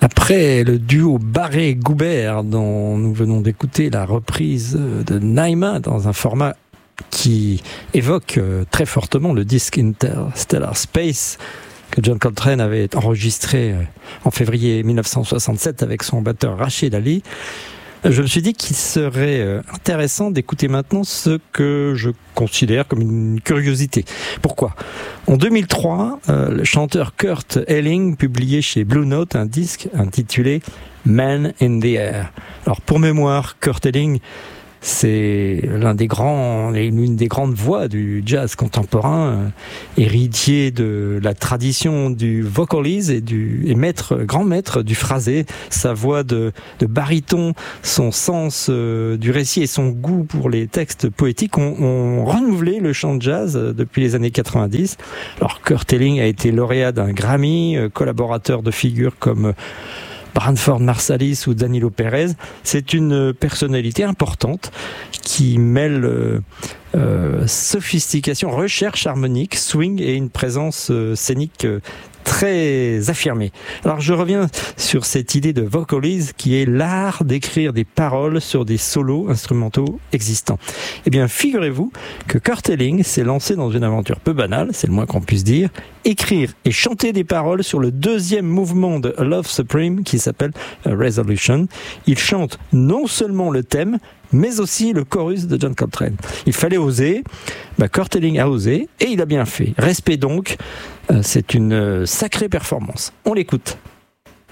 Après le duo Barré-Goubert dont nous venons d'écouter la reprise de Naïma dans un format qui évoque très fortement le disque Interstellar Space que John Coltrane avait enregistré en février 1967 avec son batteur Rachid Ali, je me suis dit qu'il serait intéressant d'écouter maintenant ce que je considère comme une curiosité. Pourquoi ? En 2003, le chanteur Kurt Elling publiait chez Blue Note un disque intitulé Man in the Air. Alors pour mémoire, Kurt Elling, c'est l'une des grandes voix du jazz contemporain, héritier de la tradition du vocalise et grand maître du phrasé. Sa voix de baryton, son sens du récit et son goût pour les textes poétiques ont renouvelé le chant de jazz depuis les années 90. Alors Kurt Elling a été lauréat d'un Grammy, collaborateur de figures comme Branford Marsalis ou Danilo Pérez. C'est une personnalité importante qui mêle sophistication, recherche harmonique, swing et une présence scénique très affirmée. Alors je reviens sur cette idée de vocalise qui est l'art d'écrire des paroles sur des solos instrumentaux existants. Eh bien, figurez-vous que Kurt Elling s'est lancé dans une aventure peu banale, c'est le moins qu'on puisse dire, écrire et chanter des paroles sur le deuxième mouvement de Love Supreme qui s'appelle Resolution. Il chante non seulement le thème, mais aussi le chorus de John Coltrane. Il fallait oser, Kurt Elling a osé, et il a bien fait. Respect donc, c'est une sacrée performance. On l'écoute.